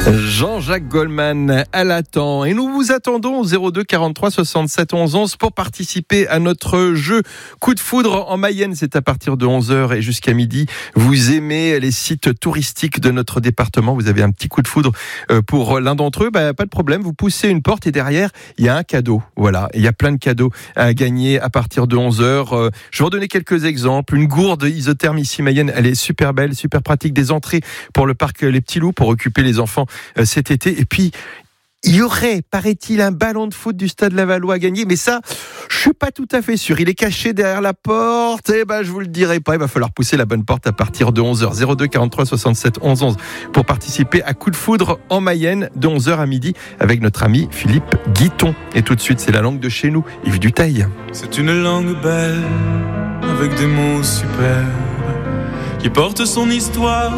Jean-Jacques Goldman à l'attend et nous vous attendons au 02 43 67 11 11 pour participer à notre jeu Coup de foudre en Mayenne. C'est à partir de 11h et jusqu'à midi. Vous aimez les sites touristiques de notre département, vous avez un petit coup de foudre pour l'un d'entre eux, pas de problème, vous poussez une porte et derrière il y a un cadeau. Voilà, il y a plein de cadeaux à gagner à partir de 11h. Je vais vous donner quelques exemples. Une gourde isotherme ici Mayenne, elle est super belle, super pratique. Des entrées pour le parc Les Petits Loups pour occuper les enfants cet été. Et puis, il y aurait, paraît-il, un ballon de foot du Stade Lavallois à gagner. Mais ça, je suis pas tout à fait sûr. Il est caché derrière la porte. Je vous le dirai pas. Il va falloir pousser la bonne porte à partir de 11h. 02 43 67 11 11 pour participer à Coup de foudre en Mayenne de 11h à midi avec notre ami Philippe Guiton. Et tout de suite, c'est la langue de chez nous, Yves Duteil. C'est une langue belle avec des mots superbes qui porte son histoire.